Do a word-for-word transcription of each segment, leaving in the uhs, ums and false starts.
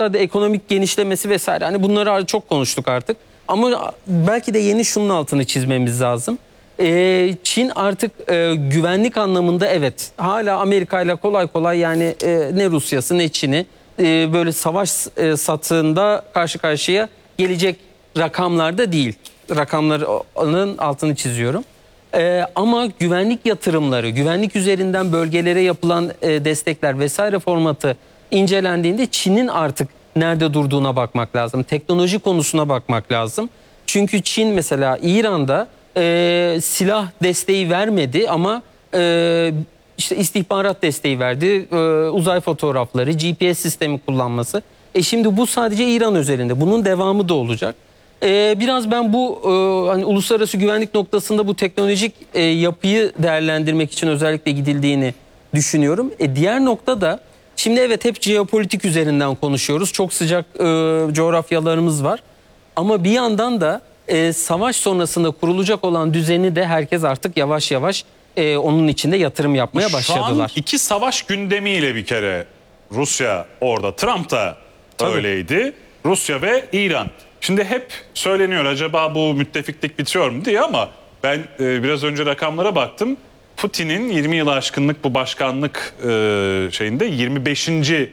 şartlarda ekonomik genişlemesi vesaire, hani bunları çok konuştuk artık. Ama belki de yeni şunun altını çizmemiz lazım. Ee, Çin artık e, güvenlik anlamında evet hala Amerika ile kolay kolay yani e, ne Rusya'sı ne Çin'i e, böyle savaş e, satığında karşı karşıya gelecek rakamlarda değil. Rakamların altını çiziyorum. Ee, ama güvenlik yatırımları, güvenlik üzerinden bölgelere yapılan e, destekler vesaire formatı incelendiğinde Çin'in artık nerede durduğuna bakmak lazım. Teknoloji konusuna bakmak lazım. Çünkü Çin mesela İran'da e, silah desteği vermedi ama e, işte istihbarat desteği verdi. E, uzay fotoğrafları, G P S sistemi kullanması. E şimdi bu sadece İran üzerinde. Bunun devamı da olacak. Ee, biraz ben bu e, hani uluslararası güvenlik noktasında bu teknolojik e, yapıyı değerlendirmek için özellikle gidildiğini düşünüyorum. E, diğer nokta da şimdi evet hep jeopolitik üzerinden konuşuyoruz. Çok sıcak e, coğrafyalarımız var. Ama bir yandan da e, savaş sonrasında kurulacak olan düzeni de herkes artık yavaş yavaş e, onun içinde yatırım yapmaya başladılar. Şu an iki savaş gündemiyle bir kere Rusya orada. Trump da öyleydi. Rusya ve İran. Şimdi hep söyleniyor acaba bu müttefiklik bitiyor mu diye ama ben e, biraz önce rakamlara baktım. Putin'in yirmi yılı aşkınlık bu başkanlık e, şeyinde yirmi beşinci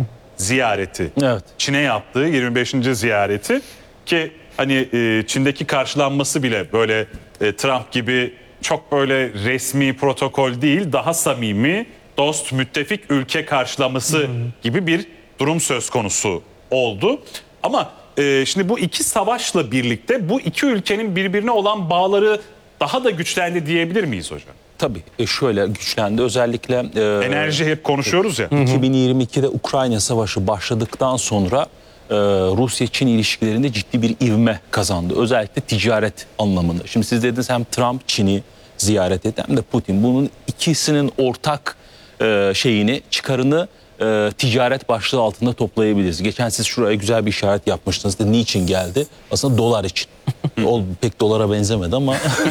ziyareti. Evet. Çin'e yaptığı yirmi beşinci ziyareti ki hani e, Çin'deki karşılanması bile böyle e, Trump gibi çok böyle resmi protokol değil, daha samimi dost müttefik ülke karşılaması hmm. gibi bir durum söz konusu oldu. Ama e, şimdi bu iki savaşla birlikte bu iki ülkenin birbirine olan bağları daha da güçlendi diyebilir miyiz hocam? Tabii e şöyle güçlendi özellikle. E, Enerji hep konuşuyoruz ya. iki bin yirmi ikide Ukrayna Savaşı başladıktan sonra e, Rusya-Çin ilişkilerinde ciddi bir ivme kazandı. Özellikle ticaret anlamında. Şimdi siz dediniz hem Trump Çin'i ziyaret etti hem de Putin. Bunun ikisinin ortak e, şeyini, çıkarını e, ticaret başlığı altında toplayabiliriz. Geçen siz şuraya güzel bir işaret yapmıştınız da niçin geldi? Aslında dolar için. O pek dolara benzemedi ama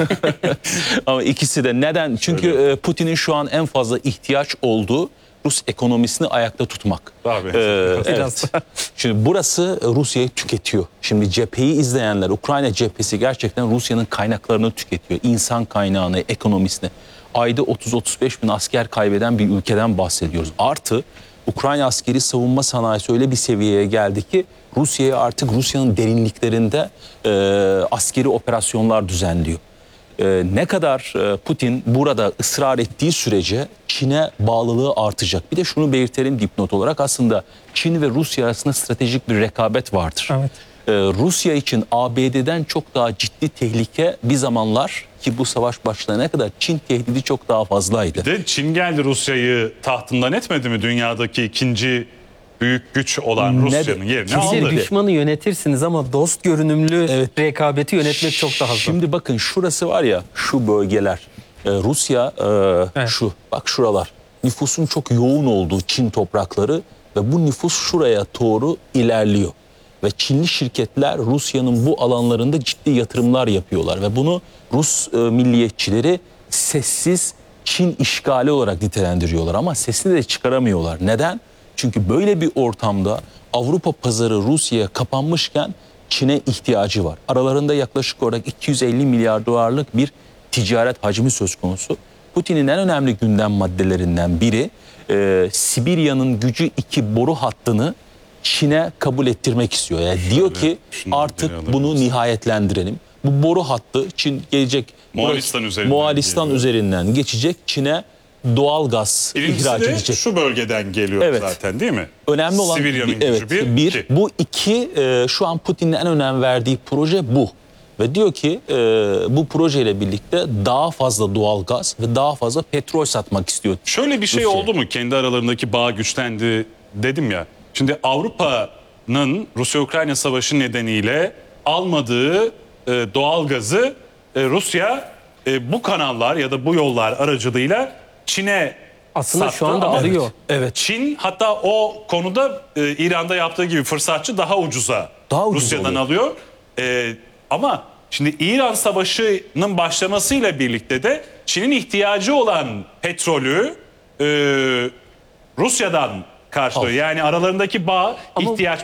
ama ikisi de neden? Çünkü e, Putin'in şu an en fazla ihtiyaç olduğu Rus ekonomisini ayakta tutmak. Tabii. Ee, evet. Şimdi burası Rusya'yı tüketiyor. Şimdi cepheyi izleyenler, Ukrayna cephesi gerçekten Rusya'nın kaynaklarını tüketiyor. İnsan kaynağını, ekonomisini. Ayda otuz otuz beş bin asker kaybeden bir ülkeden bahsediyoruz. Artı Ukrayna askeri savunma sanayisi öyle bir seviyeye geldi ki Rusya'ya artık Rusya'nın derinliklerinde e, askeri operasyonlar düzenliyor. Ee, ne kadar e, Putin burada ısrar ettiği sürece Çin'e bağlılığı artacak. Bir de şunu belirtelim dipnot olarak, aslında Çin ve Rusya arasında stratejik bir rekabet vardır. Evet. Ee, Rusya için A B D'den çok daha ciddi tehlike bir zamanlar, ki bu savaş başlayana kadar Çin tehdidi çok daha fazlaydı. De Çin geldi Rusya'yı tahtından etmedi mi? Dünyadaki ikinci büyük güç olan Rusya'nın yerini aldı. Bir düşmanı yönetirsiniz ama dost görünümlü Evet. rekabeti yönetmek çok daha zor. Şimdi bakın şurası var ya, şu bölgeler. Ee, Rusya e, Evet. şu bak şuralar. Nüfusun çok yoğun olduğu Çin toprakları ve bu nüfus şuraya doğru ilerliyor. Ve Çinli şirketler Rusya'nın bu alanlarında ciddi yatırımlar yapıyorlar ve bunu Rus e, milliyetçileri sessiz Çin işgali olarak nitelendiriyorlar ama sesini de çıkaramıyorlar. Neden? Çünkü böyle bir ortamda Avrupa pazarı Rusya'ya kapanmışken Çin'e ihtiyacı var. Aralarında yaklaşık olarak iki yüz elli milyar dolarlık bir ticaret hacmi söz konusu. Putin'in en önemli gündem maddelerinden biri e, Sibirya'nın gücü iki boru hattını Çin'e kabul ettirmek istiyor. Yani diyor ki artık bunu nihayetlendirelim. Bu boru hattı Çin gelecek Moğolistan üzerinden, Moğolistan üzerinden geçecek, Çin'e doğal gaz ihraç de edecek. Şu bölgeden geliyor Evet. zaten değil mi? Önemli olan Sibirya'nın evet, gücü bir, bir iki. bu iki e, şu an Putin'in en önem verdiği proje bu. Ve diyor ki e, bu projeyle birlikte daha fazla doğal gaz ve daha fazla petrol satmak istiyor. Şöyle bir şey Rusya. oldu mu? Kendi aralarındaki bağ güçlendi dedim ya. Şimdi Avrupa'nın Rusya-Ukrayna savaşı nedeniyle almadığı e, doğal gazı e, Rusya e, bu kanallar ya da bu yollar aracılığıyla Çin'e Aslında sattı. şu anda Ama alıyor. Evet. Çin hatta o konuda e, İran'da yaptığı gibi fırsatçı daha ucuza Daha ucuz Rusya'dan oluyor. alıyor. E, ama şimdi İran Savaşı'nın başlamasıyla birlikte de Çin'in ihtiyacı olan petrolü e, Rusya'dan karşılıyor. Al. Yani aralarındaki bağ Ama- ihtiyaç